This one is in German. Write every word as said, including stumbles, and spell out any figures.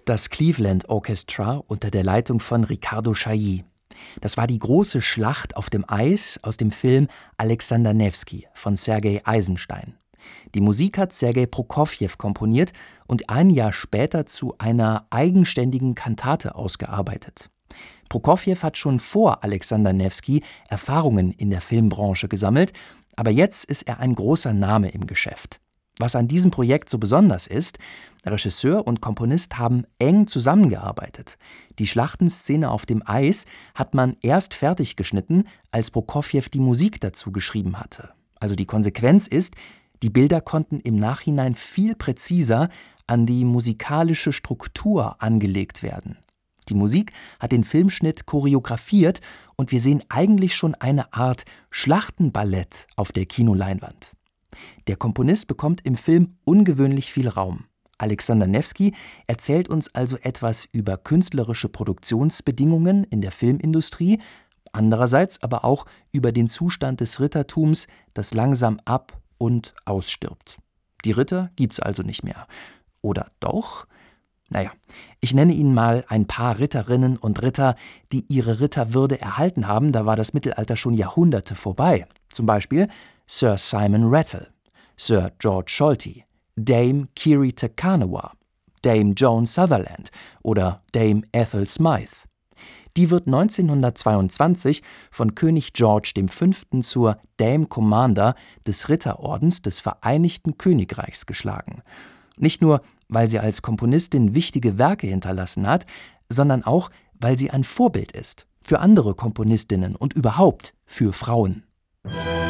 Das Cleveland Orchestra unter der Leitung von Riccardo Chailly. Das war die große Schlacht auf dem Eis aus dem Film Alexander Newski von Sergei Eisenstein. Die Musik hat Sergei Prokofjew komponiert und ein Jahr später zu einer eigenständigen Kantate ausgearbeitet. Prokofjew hat schon vor Alexander Newski Erfahrungen in der Filmbranche gesammelt, aber jetzt ist er ein großer Name im Geschäft. Was an diesem Projekt so besonders ist: Regisseur und Komponist haben eng zusammengearbeitet. Die Schlachtenszene auf dem Eis hat man erst fertig geschnitten, als Prokofjew die Musik dazu geschrieben hatte. Also die Konsequenz ist, die Bilder konnten im Nachhinein viel präziser an die musikalische Struktur angelegt werden. Die Musik hat den Filmschnitt choreografiert und wir sehen eigentlich schon eine Art Schlachtenballett auf der Kinoleinwand. Der Komponist bekommt im Film ungewöhnlich viel Raum. Alexander Newski erzählt uns also etwas über künstlerische Produktionsbedingungen in der Filmindustrie, andererseits aber auch über den Zustand des Rittertums, das langsam ab- und ausstirbt. Die Ritter gibt's also nicht mehr. Oder doch? Naja, ich nenne Ihnen mal ein paar Ritterinnen und Ritter, die ihre Ritterwürde erhalten haben, da war das Mittelalter schon Jahrhunderte vorbei. Zum Beispiel Sir Simon Rattle, Sir George Solti, Dame Kiri te Kanawa, Dame Joan Sutherland oder Dame Ethel Smythe. Die wird neunzehnhundertzweiundzwanzig von König George der Fünfte zur Dame Commander des Ritterordens des Vereinigten Königreichs geschlagen. Nicht nur, weil sie als Komponistin wichtige Werke hinterlassen hat, sondern auch, weil sie ein Vorbild ist für andere Komponistinnen und überhaupt für Frauen.